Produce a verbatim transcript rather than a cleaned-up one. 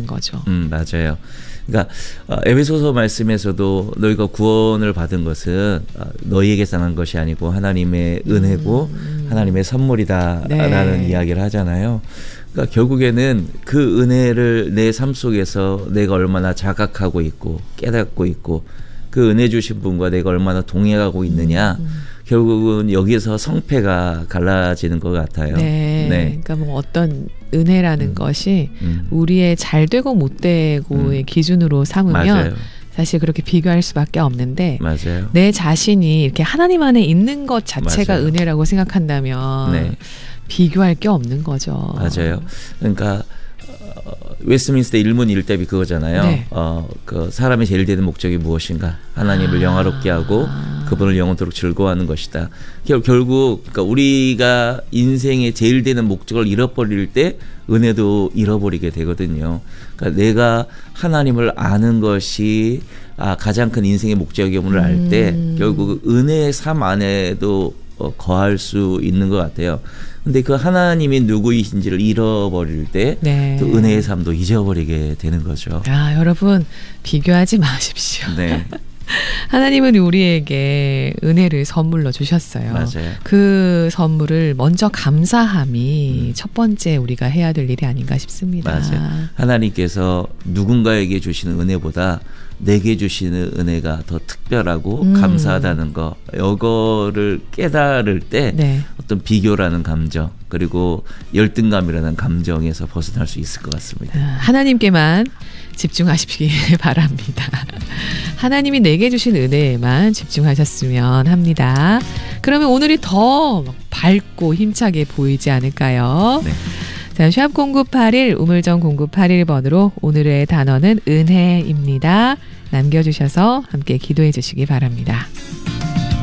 거죠. 음, 맞아요. 그러니까 에베소서 말씀에서도 너희가 구원을 받은 것은 너희에게서 난 것이 아니고 하나님의 은혜고 음. 하나님의 선물이다라는 네. 이야기를 하잖아요. 그러니까 결국에는 그 은혜를 내 삶 속에서 내가 얼마나 자각하고 있고 깨닫고 있고 그 은혜 주신 분과 내가 얼마나 동행하고 있느냐 음. 결국은 여기에서 성패가 갈라지는 것 같아요. 네. 네. 그러니까 뭐 어떤 은혜라는 음. 것이 음. 우리의 잘 되고 못 되고의 음. 기준으로 삼으면 맞아요. 사실 그렇게 비교할 수밖에 없는데 맞아요. 내 자신이 이렇게 하나님 안에 있는 것 자체가 맞아요. 은혜라고 생각한다면 네. 비교할 게 없는 거죠. 맞아요. 그러니까 어, 웨스트민스터 일문 일답이 그거잖아요. 네. 어, 그 사람의 제일 되는 목적이 무엇인가? 하나님을 아. 영화롭게 하고 그분을 영원토록 즐거워하는 것이다. 결, 결국 그러니까 우리가 인생의 제일 되는 목적을 잃어버릴 때 은혜도 잃어버리게 되거든요. 그러니까 내가 하나님을 아는 것이 아, 가장 큰 인생의 목적임을 알 때 음. 결국 은혜의 삶 안에도 어, 거할 수 있는 것 같아요. 근데 그 하나님이 누구이신지를 잃어버릴 때 네. 또 은혜의 삶도 잊어버리게 되는 거죠. 아, 여러분 비교하지 마십시오. 네. 하나님은 우리에게 은혜를 선물로 주셨어요. 맞아요. 그 선물을 먼저 감사함이 음. 첫 번째 우리가 해야 될 일이 아닌가 싶습니다. 맞아요. 하나님께서 누군가에게 주시는 은혜보다 내게 주시는 은혜가 더 특별하고 음. 감사하다는 거, 이거를 깨달을 때 네. 어떤 비교라는 감정 그리고 열등감이라는 감정에서 벗어날 수 있을 것 같습니다. 하나님께만 집중하시기 바랍니다. 하나님이 내게 주신 은혜에만 집중하셨으면 합니다. 그러면 오늘이 더 밝고 힘차게 보이지 않을까요? 네. 자, 샵 공구팔일 우물정 공구팔일 번으로 오늘의 단어는 은혜입니다. 남겨주셔서 함께 기도해 주시기 바랍니다.